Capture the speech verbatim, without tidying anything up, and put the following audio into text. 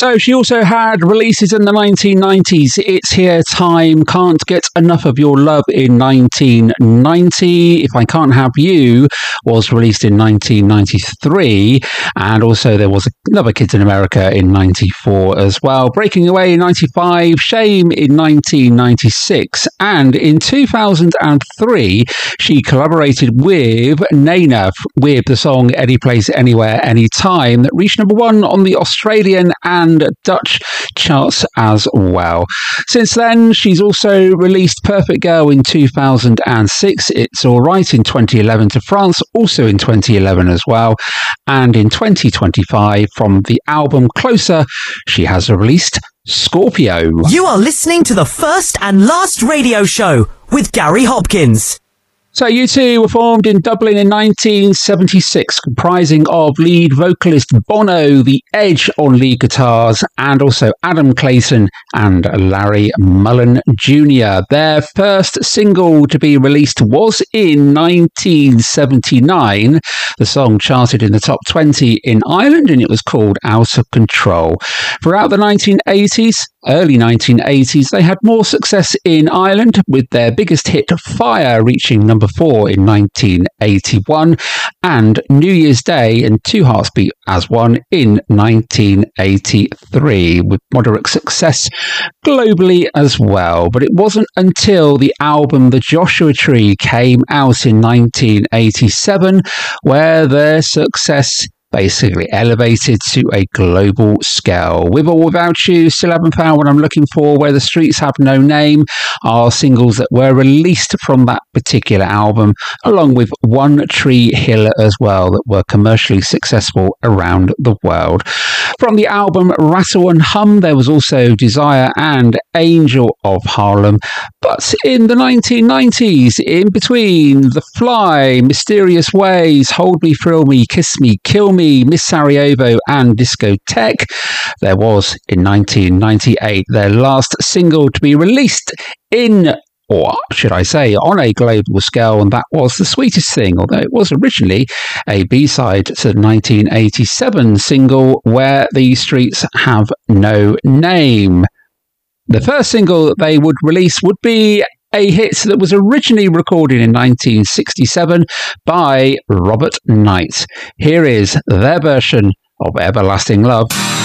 So she also had releases in the nineteen nineties. It's Here Time, Can't Get Enough of Your Love in nineteen ninety. If I Can't Have You was released in nineteen ninety-three. And also there was another Kids in America in ninety-four as well. Breaking Away in ninety-five, Shame in nineteen ninety-six. And in two thousand three, she collaborated with Nena with the song Any Place, Anywhere, Anytime that reached number one on the Australian and Dutch charts as well. Since then, she's also released Perfect Girl in two thousand six, It's Alright in twenty eleven to France, also in twenty eleven as well, and in twenty twenty-five from the album Closer, she has released Scorpio. You are listening to the first and last radio show with Gary Hopkins. So U two were formed in Dublin in nineteen seventy-six, comprising of lead vocalist Bono, The Edge on lead guitars, and also Adam Clayton and Larry Mullen Junior Their first single to be released was in nineteen seventy-nine. The song charted in the top twenty in Ireland and it was called Out of Control. Throughout the nineteen eighties, early nineteen eighties, they had more success in Ireland with their biggest hit Fire reaching number four in nineteen eighty-one and New Year's Day and Two Hearts Beat as One in nineteen eighty-three with moderate success globally as well. But it wasn't until the album The Joshua Tree came out in nineteen eighty-seven where their success basically elevated to a global scale. With or Without You, Still Haven't Found What I'm Looking For, Where the Streets Have No Name are singles that were released from that particular album, along with One Tree Hill as well, that were commercially successful around the world. From the album Rattle and Hum, there was also Desire and Angel of Harlem. But in the nineteen nineties, in between The Fly, Mysterious Ways, Hold Me, Thrill Me, Kiss Me, Kill Me, Miss Sarajevo and Discotheque, there was in nineteen ninety-eight their last single to be released in, or should I say, on a global scale, and that was The Sweetest Thing, although it was originally a B-side to the nineteen eighty-seven single Where the Streets Have No Name. The first single that they would release would be a hit that was originally recorded in nineteen sixty-seven by Robert Knight. Here is their version of Everlasting Love.